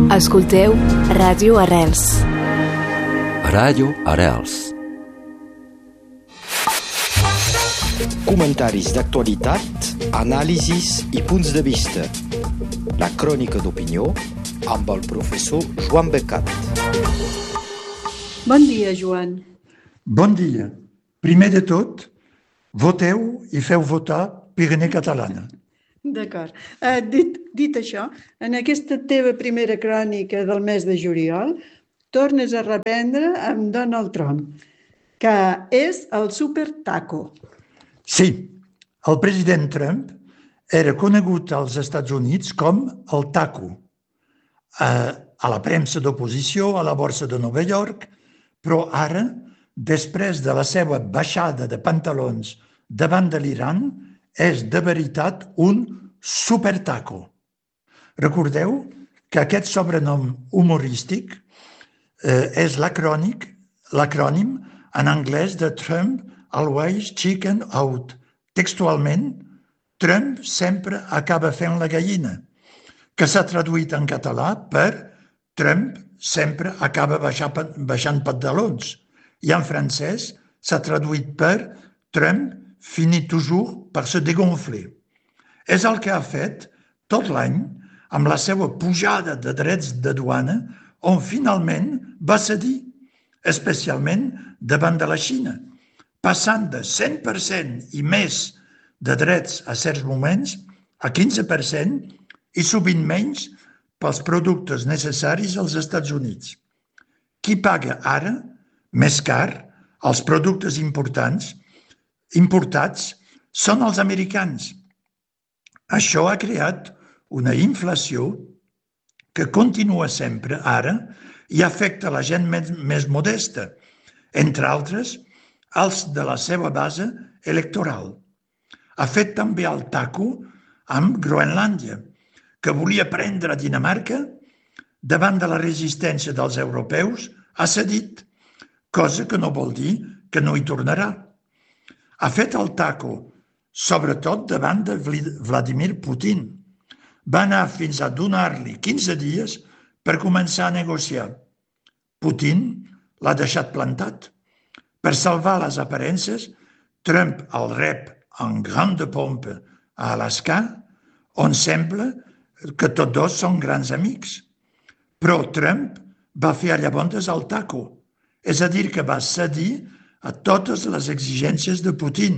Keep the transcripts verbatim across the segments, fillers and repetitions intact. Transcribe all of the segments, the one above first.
Escolteu Ràdio Arrels. Ràdio Arrels. Comentaris d'actualitat, anàlisis i punts de vista. La crònica d'opinió amb el professor Joan Becat. Bon dia, Joan. Bon dia. Primer de tot, voteu i feu votar Pirene Catalana. D'acord. Uh, dit, dit això, en aquesta teva primera crònica del mes de juliol, tornes a reprendre amb Donald Trump, que és el supertaco. Sí, el president Trump era conegut als Estats Units com el taco. Uh, a la premsa d'oposició, a la borsa de Nova York, però ara, després de la seva baixada de pantalons davant de l'Iran, és de veritat un supertaco. Recordeu que aquest sobrenom humorístic eh, és l'acrònic, l'acrònim en anglès de Trump always chicken out. Textualment, Trump sempre acaba fent la gallina, que s'ha traduït en català per Trump sempre acaba baixant, baixant pantalons, i en francès s'ha traduït per Trump finit toujours per se dégonfler. És el que ha fet tot l'any amb la seva pujada de drets de duana, on finalment va cedir, especialment davant de la Xina, passant de cent per cent i més de drets a certs moments a quinze per cent i sovint menys pels productes necessaris als Estats Units. Qui paga ara més car els productes importants importats són els americans. Això ha creat una inflació que continua sempre ara i afecta la gent més, més modesta, entre altres, els de la seva base electoral. Ha fet també el taco amb Groenlàndia, que volia prendre Dinamarca davant de la resistència dels europeus, ha cedit, cosa que no vol dir que no hi tornarà. Ha fet el taco, sobretot davant de Vladimir Putin. Va anar fins a donar-li quinze dies per començar a negociar. Putin l'ha deixat plantat. Per salvar les aparences, Trump el rep en grande pompa a Alaska, on sembla que tots dos són grans amics. Però Trump va fer llavors el taco, és a dir, que va cedir a totes les exigències de Putin.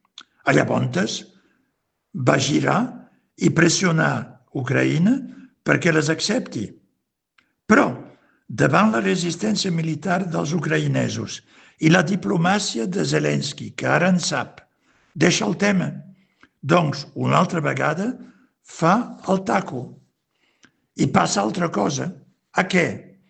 Llavors va girar i pressionar Ucraïna perquè les accepti. Però, davant la resistència militar dels ucraïnesos i la diplomàcia de Zelensky, que ara en sap, deixa el tema. Doncs, una altra vegada, fa el taco. I passa altra cosa. A què?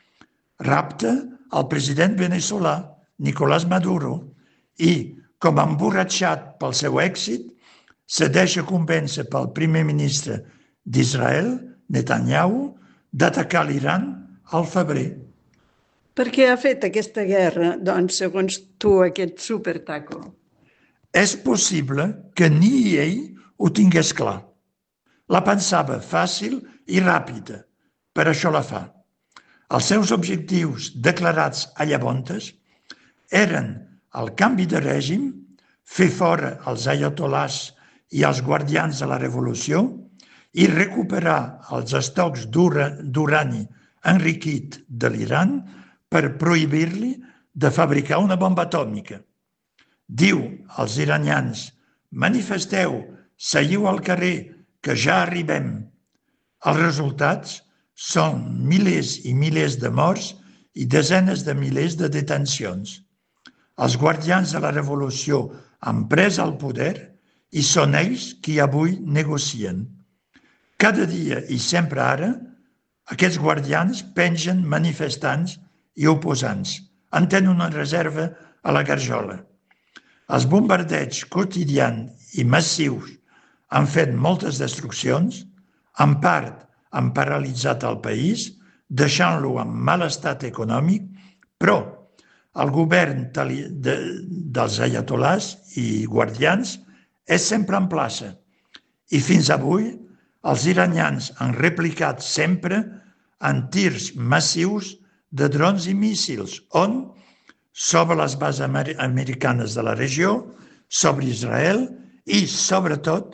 Rapta el president veneçolà, Nicolás Maduro, i, com emborratxat pel seu èxit, se deixa convèncer pel primer ministre d'Israel, Netanyahu, d'atacar l'Iran al febrer. Per què ha fet aquesta guerra, doncs, segons tu, aquest supertaco? És possible que ni ell ho tingués clar. La pensava fàcil i ràpida, per això la fa. Els seus objectius declarats a llavors eren el canvi de règim, fer fora els ayatolàs i els guardians de la revolució i recuperar els estocs d'urani enriquit de l'Iran per prohibir-li de fabricar una bomba atòmica. Diu als iranians: manifesteu, seguiu al carrer, que ja arribem. Els resultats són milers i milers de morts i desenes de milers de detencions. Els guardians de la revolució han pres el poder i són ells qui avui negocien. Cada dia i sempre ara, aquests guardians pengen manifestants i oposants. En tenen una reserva a la garjola. Els bombardeigs quotidians i massius han fet moltes destruccions, en part han paralitzat el país, deixant-lo en mal estat econòmic, però el govern de, dels ayatolàs i guardians és sempre en plaça. I fins avui els iranians han replicat sempre en tirs massius de drons i míssils, on, sobre les bases americanes de la regió, sobre Israel i, sobretot,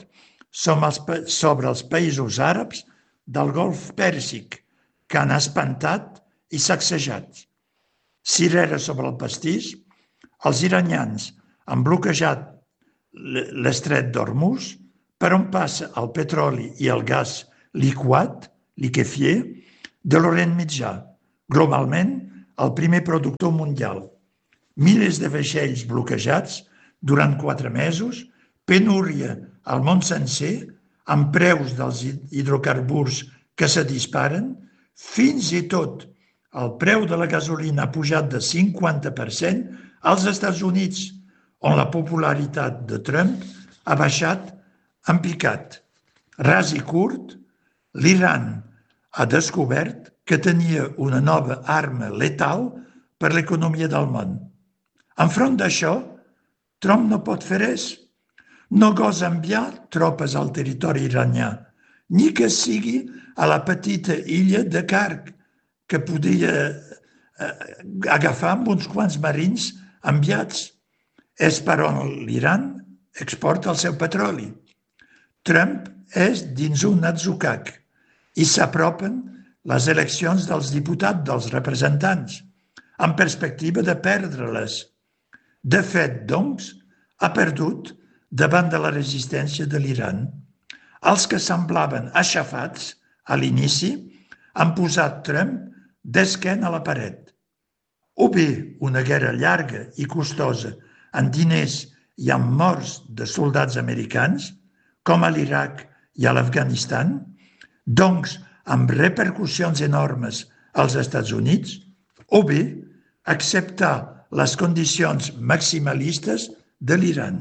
sobre els països àrabs del Golf Pèrsic, que han espantat i sacsejat. Cirera sobre el pastís, els iranians han bloquejat l'estret d'Hormuz, per on passa el petroli i el gas liquat, liquefié, de l'Orient Mitjà, globalment el primer productor mundial. Milers de vaixells bloquejats durant quatre mesos, penúria al món sencer, amb preus dels hidrocarburs que se disparen, fins i tot el preu de la gasolina ha pujat de cinquanta per cent als Estats Units, on la popularitat de Trump ha baixat en picat. Ras i curt, l'Iran ha descobert que tenia una nova arma letal per l'economia del món. Enfront d'això, Trump no pot fer res. No gosa enviar tropes al territori iranià, ni que sigui a la petita illa de Karg, que podia agafar amb uns quants marins enviats. És per on l'Iran exporta el seu petroli. Trump és dins un atzucac i s'apropen les eleccions dels diputats, dels representants, en perspectiva de perdre-les. De fet, doncs, ha perdut davant de la resistència de l'Iran. Els que semblaven aixafats a l'inici han posat Trump d'esquena a la paret. O bé una guerra llarga i costosa en diners i amb morts de soldats americans, com a l'Iraq i a l'Afganistan, doncs amb repercussions enormes als Estats Units, o bé acceptar les condicions maximalistes de l'Iran.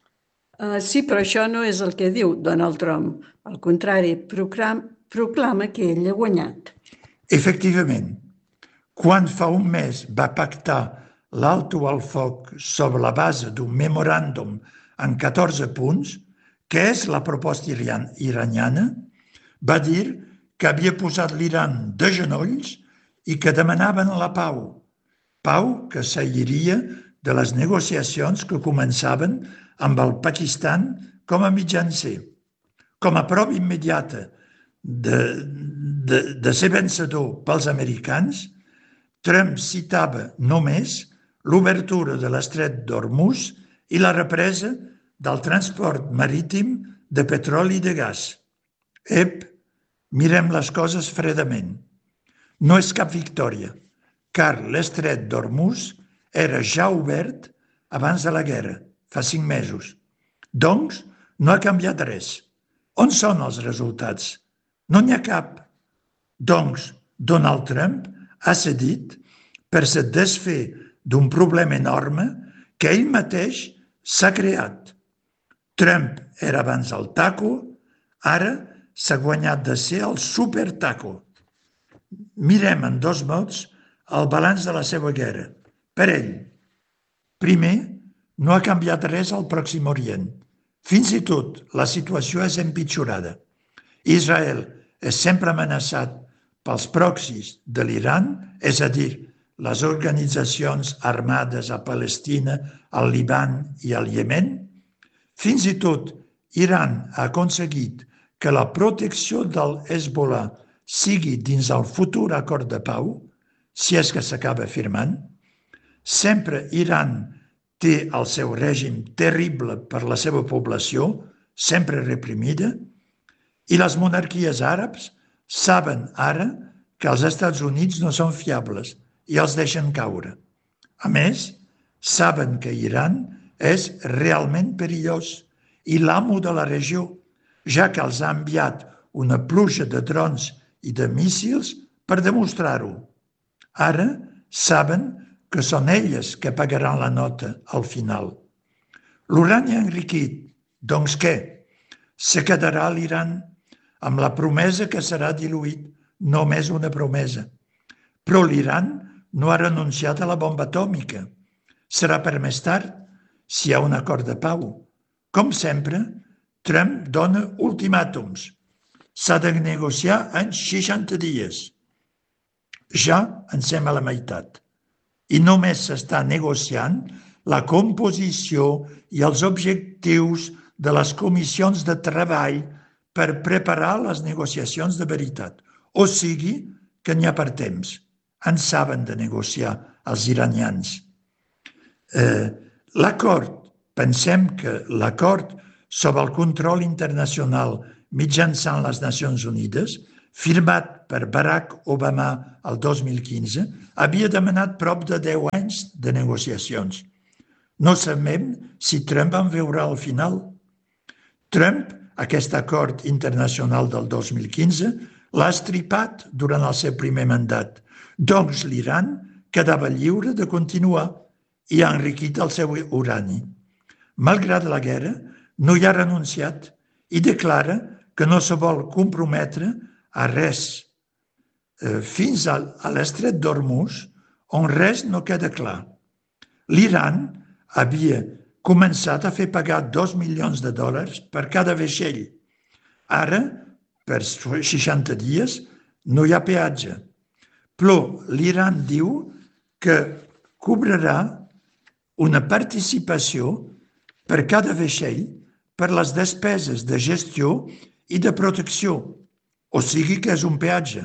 Uh, sí, però això no és el que diu Donald Trump. Al contrari, proclam, proclama que ell ha guanyat. Efectivament, quan fa un mes va pactar l'alto al foc sobre la base d'un memoràndum en catorze punts, que és la proposta iraniana, va dir que havia posat l'Iran de genolls i que demanaven la pau. Pau que seguiria de les negociacions que començaven amb el Pakistan com a mitjancer. Com a prova immediata de, de, de ser vencedor pels americans, Trump citava només l'obertura de l'estret d'Hormuz i la represa del transport marítim de petroli i de gas. Ep, mirem les coses fredament. No és cap victòria, car l'estret d'Hormuz era ja obert abans de la guerra, fa cinc mesos. Doncs no ha canviat res. On són els resultats? No n'hi ha cap. Doncs Donald Trump ha cedit per se desfer d'un problema enorme que ell mateix s'ha creat. Trump era abans el taco, ara s'ha guanyat de ser el supertaco. Mirem en dos mots el balanç de la seva guerra. Per ell, primer, no ha canviat res al Pròxim Orient. Fins i tot la situació és empitjorada. Israel és sempre amenaçat pels proxis de l'Iran, és a dir, les organitzacions armades a Palestina, al Líban i al Iemen. Fins i tot Iran ha aconseguit que la protecció del Hezbollah sigui dins el futur acord de pau, si és que s'acaba firmant. Sempre Iran té el seu règim terrible per la seva població, sempre reprimida, i les monarquies àrabs saben ara que els Estats Units no són fiables i els deixen caure. A més, saben que Iran és realment perillós i l'amo de la regió, ja que els ha enviat una pluja de drons i de míssils per demostrar-ho. Ara saben que són elles que pagaran la nota al final. L'urani enriquit, doncs què? Se quedarà a l'Iran amb la promesa que serà diluït, només una promesa. Però l'Iran no ha renunciat a la bomba atòmica. Serà per més tard, si hi ha un acord de pau. Com sempre, Trump dona ultimàtums. S'ha de negociar en seixanta dies. Ja en som a la meitat. I només s'està negociant la composició i els objectius de les comissions de treball per preparar les negociacions de veritat. O sigui que n'hi ha per temps. En saben de negociar els iranians. Eh, l'acord, pensem que l'acord sobre el control internacional mitjançant les Nacions Unides, firmat per Barack Obama el dos mil quinze, havia demanat prop de deu anys de negociacions. No sabem si Trump en veurà al final. Trump, aquest acord internacional del dos mil quinze, l'ha estripat durant el seu primer mandat. Doncs l'Iran quedava lliure de continuar i ha enriquit el seu urani. Malgrat la guerra, no hi ha renunciat i declara que no se vol comprometre a res. Fins a l'estret d'Hormuz, on res no queda clar. L'Iran havia començat a fer pagar dos milions de dòlars per cada vaixell. Ara, per seixanta dies, no hi ha peatge. Però l'Iran diu que cobrarà una participació per cada vaixell per les despeses de gestió i de protecció. O sigui que és un peatge.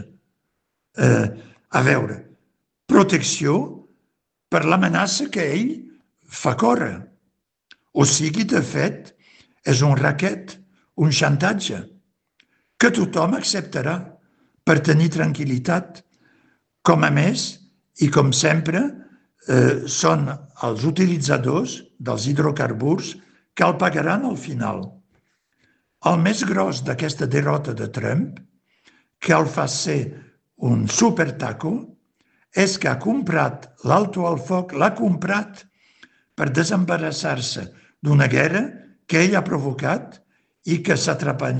Eh, a veure, protecció per l'amenaça que ell fa córrer. O sigui, de fet, és un raquet, un xantatge, que tothom acceptarà per tenir tranquil·litat. Com a més, i com sempre, eh, són els utilitzadors dels hidrocarburs que el pagaran al final. El més gros d'aquesta derrota de Trump, que el fa ser un supertaco, és que ha comprat l'alto al foc, l'ha comprat per desembarassar-se d'una guerra que ell ha provocat i que s'ha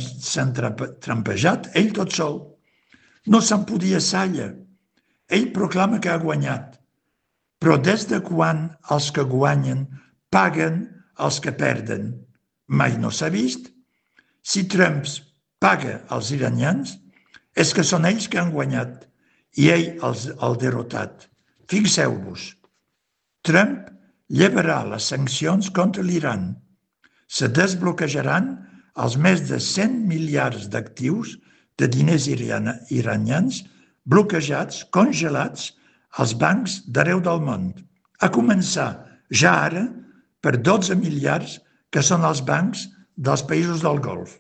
trampejat ell tot sol. No se'n podia salla. Ell proclama que ha guanyat. Però des de quan els que guanyen paguen els que perden? Mai no s'ha vist. Si Trump paga als iranians, és que són ells que han guanyat i ell els ha derrotat. Fixeu-vos, Trump llevarà les sancions contra l'Iran. Se desbloquejaran els més de cent miliards d'actius de diners iranians bloquejats, congelats als bancs d'arreu del món. A començar ja ara per dotze miliards que són els bancs dels països del Golf.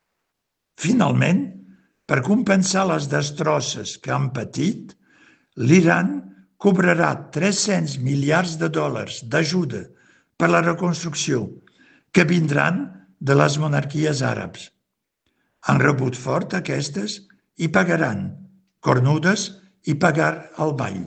Finalment, per compensar les destrosses que han patit, l'Iran cobrarà tres-cents miliards de dòlars d'ajuda per la reconstrucció que vindran de les monarquies àrabs. Han rebut fort aquestes i pagaran, cornudes i pagar el ball.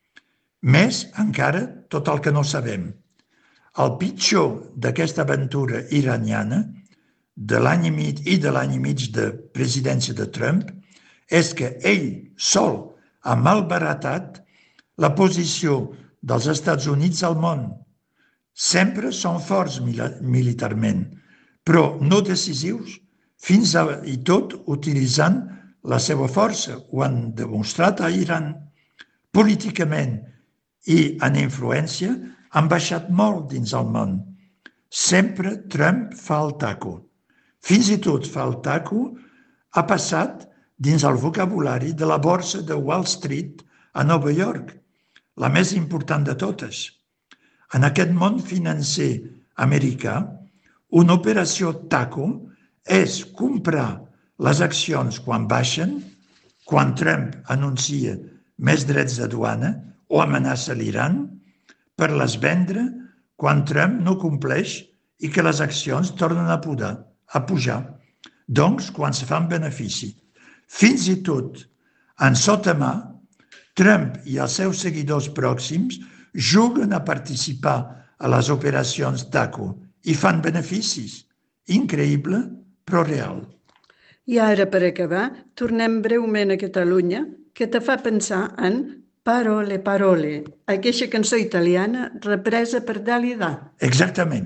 Més encara tot el que no sabem. El pitjor d'aquesta aventura iraniana de l'any i mig i de l'any i mig de presidència de Trump és que ell sol ha malbaratat la posició dels Estats Units al món. Sempre són forts militarment, però no decisius, fins i tot utilitzant la seva força. Ho han demostrat a Iran. Políticament i en influència han baixat molt dins el món. Sempre Trump fa el taco. Fins i tot fa el taco ha passat dins el vocabulari de la borsa de Wall Street a Nova York, la més important de totes. En aquest món financer americà, una operació taco és comprar les accions quan baixen, quan Trump anuncia més drets de duana o amenaça l'Iran, per les vendre quan Trump no compleix i que les accions tornen a pujar, a pujar. Doncs, quan se fan benefici. Fins i tot, en sota mà, Trump i els seus seguidors pròxims juguen a participar a les operacions taco i fan beneficis. Increïble, però real. I ara, per acabar, tornem breument a Catalunya, que te fa pensar en Parole, Parole, aquesta cançó italiana represa per Dalida. Exactament.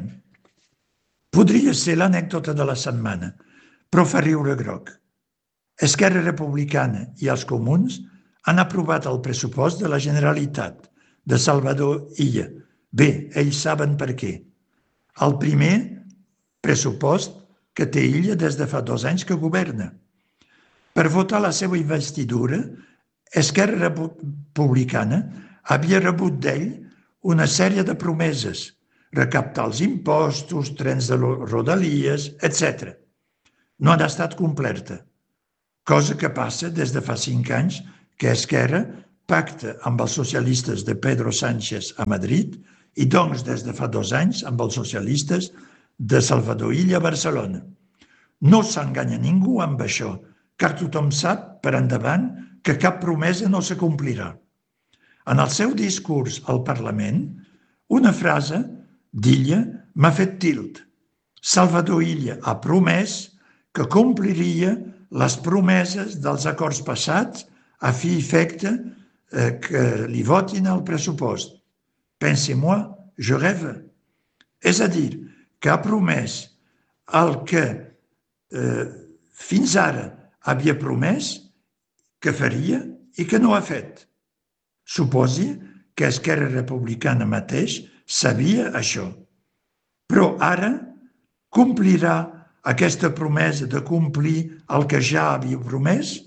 Podria ser l'anècdota de la setmana, però fa riure groc. Esquerra Republicana i els comuns han aprovat el pressupost de la Generalitat de Salvador Illa. Bé, ells saben per què. El primer pressupost que té Illa des de fa dos anys que governa. Per votar la seva investidura, Esquerra Republicana havia rebut d'ell una sèrie de promeses, recaptar els impostos, trens de rodalies, etcètera. No han estat completa, cosa que passa des de fa cinc anys que Esquerra pacta amb els socialistes de Pedro Sánchez a Madrid i doncs des de fa dos anys amb els socialistes de Salvador Illa a Barcelona. No s'enganya ningú amb això, car tothom sap per endavant que cap promesa no s'acomplirà. En el seu discurs al Parlament, una frase d'Illa m'ha fet tilt. Salvador Illa ha promès que compliria les promeses dels acords passats a fi i efecte eh, que li votin el pressupost. Pensez-moi, je rêve. És a dir, que ha promès el que eh, fins ara havia promès que faria i que no ha fet. Suposi que Esquerra Republicana mateix sabia això. Però ara complirà aquesta promesa de complir el que ja havia promès?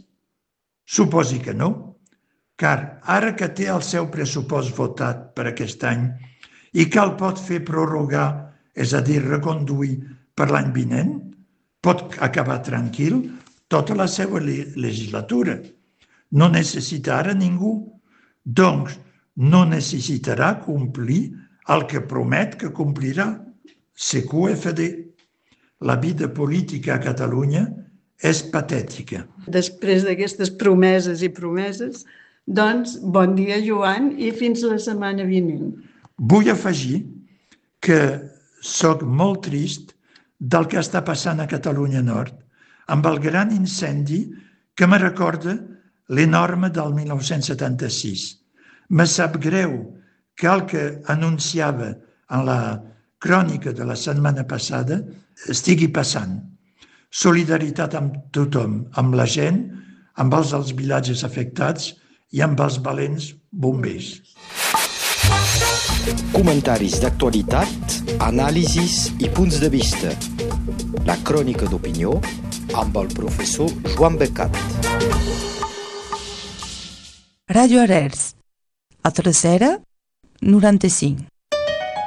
Suposi que no, car ara que té el seu pressupost votat per aquest any i que el pot fer prorrogar, és a dir, reconduir per l'any vinent, pot acabar tranquil tota la seva legislatura. No necessitarà ningú, doncs no necessitarà complir el que promet que complirà. C Q F D. La vida política a Catalunya és patètica. Després d'aquestes promeses i promeses, doncs, bon dia, Joan, i fins la setmana vinent. Vull afegir que soc molt trist del que està passant a Catalunya Nord, amb el gran incendi que me recorda l'enorme del mil nou-cents setanta-sis. Me sap greu que el que anunciava en la crònica de la setmana passada estigui passant. Solidaritat amb tothom, amb la gent, amb els dels vilatges afectats i amb els valents bombers. Comentaris d'actualitat, anàlisis i punts de vista. La crònica d'opinió amb el professor Joan Becat. Ràdio Arels, a Tercera, noranta-cinc.